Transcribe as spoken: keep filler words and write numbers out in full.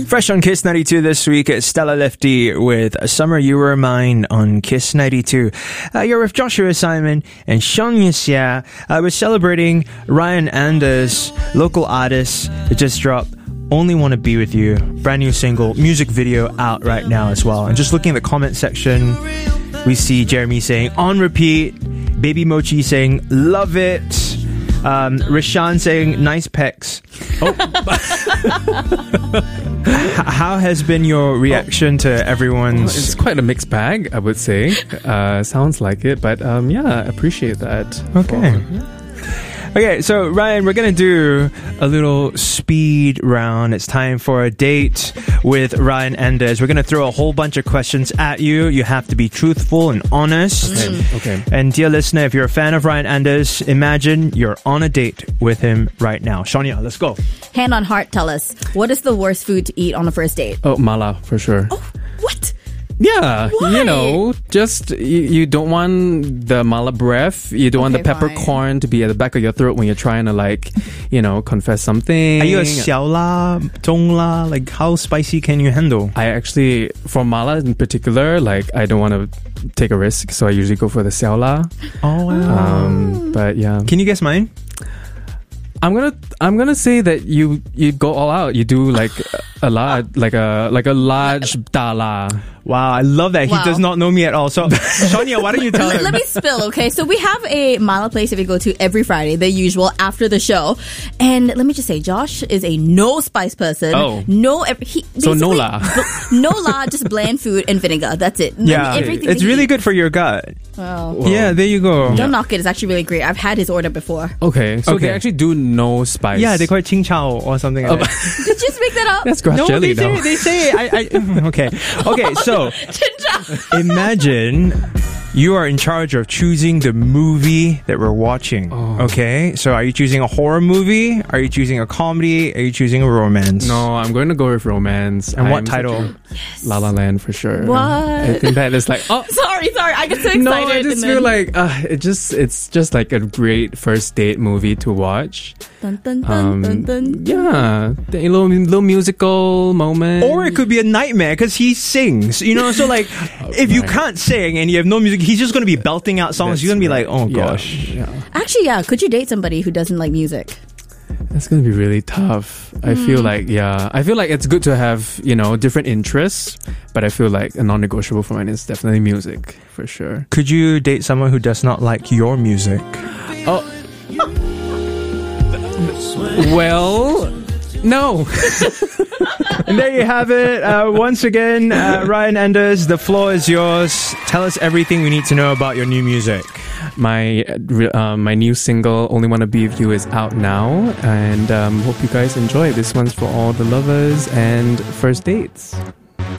Fresh on Kiss ninety-two this week, it's Stella Lifty with Summer You Were Mine on Kiss ninety-two. Uh, you're with Joshua Simon and Sean Xia. Uh, we're celebrating Ryan Anders, local artist that just dropped Only Want to Be With You. Brand new single, music video out right now as well. And just looking at the comment section, we see Jeremy saying, on repeat. Baby Mochi saying, love it. Um, Rishan saying, nice pecs. Oh. How has been your reaction to everyone's... It's quite a mixed bag, I would say. Uh, sounds like it, but um, yeah, I appreciate that. Okay. For, yeah. Okay, so Ryan, we're going to do a little speed round. It's time for a date with Ryan Anders. We're going to throw a whole bunch of questions at you. You have to be truthful and honest. Okay. okay. And dear listener, if you're a fan of Ryan Anders, imagine you're on a date with him right now. Shania, let's go. Hand on heart, tell us, what is the worst food to eat on a first date? Oh, mala, for sure. Oh, what? Yeah, Why? you know, just you, you don't want the mala breath. You don't want Okay, the peppercorn to be at the back of your throat when you're trying to, like, you know, confess something. Are you a xiao la, zhong la? Like, how spicy can you handle? I actually, for mala in particular, like, I don't want to take a risk, so I usually go for the xiao la. Oh, wow. Um, but yeah. Can you guess mine? I'm gonna I'm gonna say that you you go all out. You do like a lot, like a like a large dala. Wow, I love that. Wow. He does not know me at all. So, Shania, why don't you tell Let, him? let me spill, okay? So we have a mala place that we go to every Friday, the usual, after the show. And let me just say, Josh is a no spice person. Oh. No, every, he, So no basically, la. bl- no la, just bland food and vinegar. That's it. Yeah, Everything it's that he really eats. good for your gut. Wow. Well, Yeah, there you go. Don't knock it. It's actually really great. I've had his order before. Okay, so Okay. they actually do no spice. Yeah, they call it ching chow or something like Oh, that. Did you just make that up? That's grass No, jelly they say, though. they say I, I, okay. Okay, so imagine you are in charge of choosing the movie that we're watching. Oh. Okay, so are you choosing a horror movie? Are you choosing a comedy? Are you choosing a romance? No, I'm going to go with romance. And what I'm title? such a- La La Land for sure. What? I think that is like oh. Sorry, sorry. I get so excited. No, I just and feel then- like uh, it just it's just like a great first date movie to watch. Dun, dun, dun, Um, dun, dun. yeah, the little little musical moment. Or it could be a nightmare because he sings, you know. So like, if you right. can't sing and you have no music, he's just going to be belting out songs. That's You're going to be right. like, oh Yeah, gosh. yeah. Actually, yeah. Could you date somebody who doesn't like music? That's gonna be really tough. I Hmm. feel like yeah, I feel like it's good to have you know different interests, but I feel like a non-negotiable for mine is definitely music for sure. Could you date someone who does not like your music? Oh, well, no. And there you have it. Uh, once again, uh, Ryan Anders, the floor is yours. Tell us everything we need to know about your new music. My uh, my new single "Only Wanna Be With You" is out now, and um, hope you guys enjoy it. This one's for all the lovers and first dates.